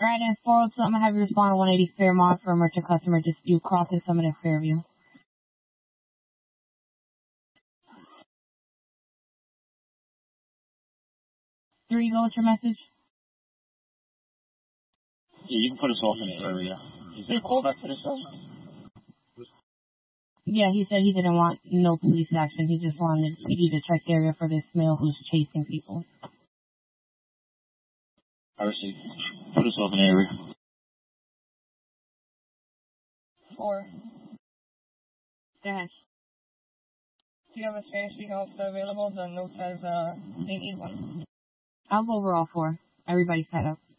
Alright, and 402, I'm going to have you respond to 180 Fairmont for a merchant-customer dispute crossing Summit at Fairview. 3, go with your message. Yeah, you can put us off in the area. Is there a call back to this cell? Yeah, he said he didn't want no police action. He just wanted you to check the area for this male who's chasing people. I received. Put us off in the area. 4. Go ahead. Do you have a Spanish-speaking officer available? The note says they need one. I'll go over all 4. Everybody's tied up.